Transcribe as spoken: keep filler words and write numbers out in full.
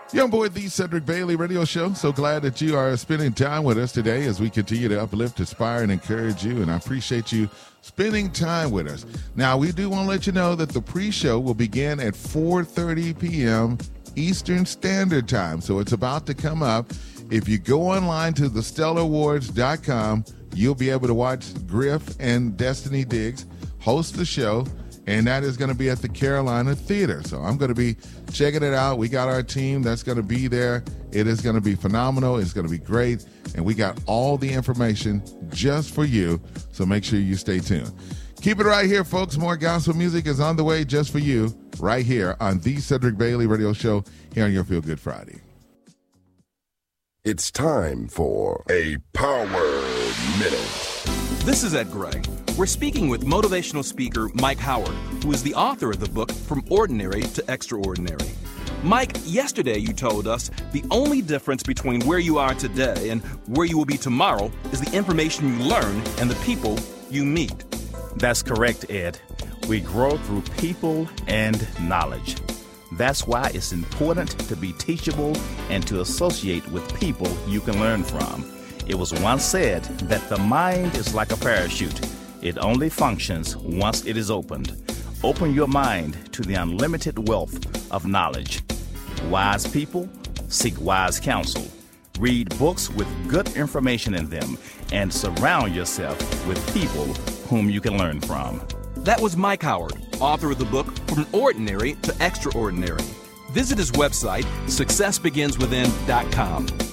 Yeah, I'm board the Cedric Bailey Radio Show. So glad that you are spending time with us today as we continue to uplift, inspire, and encourage you. And I appreciate you spending time with us. Now, we do want to let you know that the pre-show will begin at four thirty p.m. Eastern Standard Time. So it's about to come up. If you go online to the stellar awards dot com, you'll be able to watch Griff and Destiny Diggs host the show. And that is going to be at the Carolina Theater. So I'm going to be checking it out. We got our team that's going to be there. It is going to be phenomenal. It's going to be great. And we got all the information just for you. So make sure you stay tuned. Keep it right here, folks. More gospel music is on the way just for you right here on the Cedric Bailey Radio Show here on your Feel Good Friday. It's time for a Power Minute. This is Ed Gray. We're speaking with motivational speaker Mike Howard, who is the author of the book From Ordinary to Extraordinary. Mike, yesterday you told us the only difference between where you are today and where you will be tomorrow is the information you learn and the people you meet. That's correct, Ed. We grow through people and knowledge. That's why it's important to be teachable and to associate with people you can learn from. It was once said that the mind is like a parachute. It only functions once it is opened. Open your mind to the unlimited wealth of knowledge. Wise people seek wise counsel. Read books with good information in them and surround yourself with people whom you can learn from. That was Mike Howard, author of the book From Ordinary to Extraordinary. Visit his website, success begins within dot com.